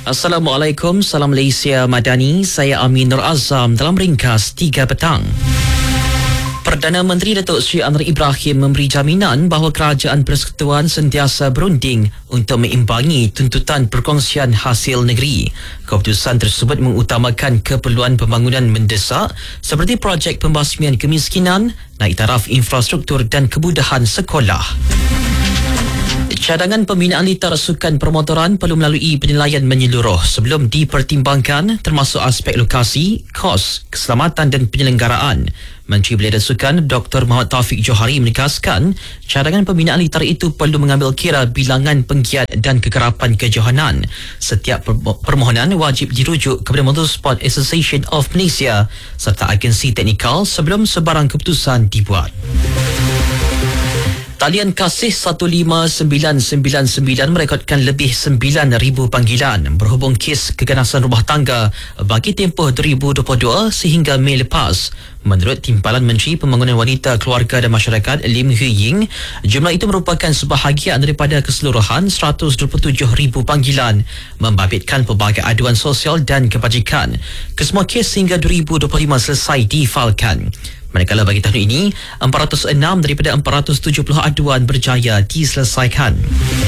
Assalamualaikum, salam Malaysia Madani. Saya Amin Nur Azam dalam ringkas 3 petang. Perdana Menteri Datuk Seri Anwar Ibrahim memberi jaminan bahawa Kerajaan Persekutuan sentiasa berunding untuk meimbangi tuntutan perkongsian hasil negeri. Keputusan tersebut mengutamakan keperluan pembangunan mendesak seperti projek pembasmian kemiskinan, naik taraf infrastruktur dan kemudahan sekolah. Cadangan pembinaan litar sukan permotoran perlu melalui penilaian menyeluruh sebelum dipertimbangkan, termasuk aspek lokasi, kos, keselamatan dan penyelenggaraan. Menteri Belia dan Sukan Dr. Muhammad Taufik Johari menegaskan cadangan pembinaan litar itu perlu mengambil kira bilangan penggiat dan kekerapan kejohanan. Setiap permohonan wajib dirujuk kepada Motorsport Association of Malaysia serta agensi teknikal sebelum sebarang keputusan dibuat. Talian Kasih 15999 merekodkan lebih 9,000 panggilan berhubung kes keganasan rumah tangga bagi tempoh 2022 sehingga Mei lepas. Menurut Timbalan Menteri Pembangunan Wanita, Keluarga dan Masyarakat Lim Hui Ying, jumlah itu merupakan sebahagian daripada keseluruhan 127,000 panggilan membabitkan pelbagai aduan sosial dan kebajikan. Kesemua kes hingga 2025 selesai difailkan. Manakala bagi tahun ini, 406 daripada 470 aduan berjaya diselesaikan.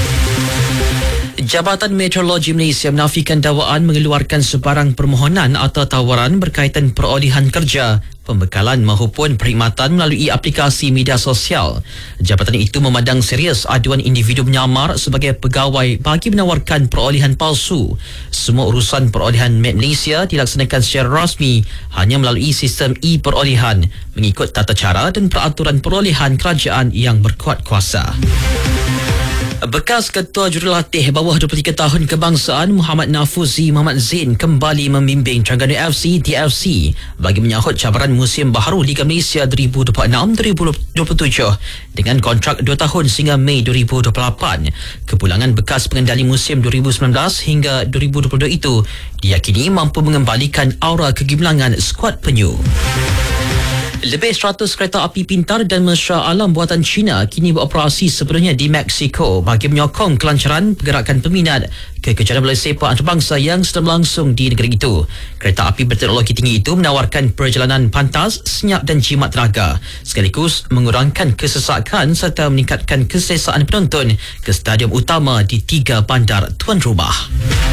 Jabatan Meteorologi Malaysia menafikan dakwaan mengeluarkan sebarang permohonan atau tawaran berkaitan perolehan kerja, pembekalan maupun perkhidmatan melalui aplikasi media sosial. Jabatan itu memandang serius aduan individu menyamar sebagai pegawai bagi menawarkan perolehan palsu. Semua urusan perolehan Met Malaysia dilaksanakan secara rasmi hanya melalui sistem e-perolehan mengikut tata cara dan peraturan perolehan kerajaan yang berkuat kuasa. Bekas Ketua Jurulatih bawah 23 tahun kebangsaan Muhammad Nafuzi Muhammad Zain kembali membimbing Terengganu FC DFC bagi menyahut cabaran musim baharu Liga Malaysia 2026-2027 dengan kontrak 2 tahun sehingga Mei 2028. Kepulangan bekas pengendali musim 2019 hingga 2022 itu diyakini mampu mengembalikan aura kegemilangan skuad penyu. Lebih 100 kereta api pintar dan mesra alam buatan China kini beroperasi sepenuhnya di Mexico bagi menyokong kelancaran pergerakan peminat ke kejuaraan bola sepak antarabangsa yang sedang berlangsung di negeri itu. Kereta api berteknologi tinggi itu menawarkan perjalanan pantas, senyap dan jimat tenaga sekaligus mengurangkan kesesakan serta meningkatkan keselesaan penonton ke stadium utama di 3 bandar tuan rumah.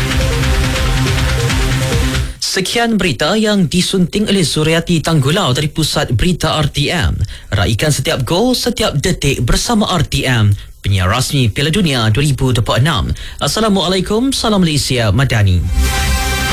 Sekian berita yang disunting oleh Zuriati Tanggulau dari Pusat Berita RTM. Raikan setiap gol, setiap detik bersama RTM, penyiar rasmi Piala Dunia 2026. Assalamualaikum, salam Malaysia Madani.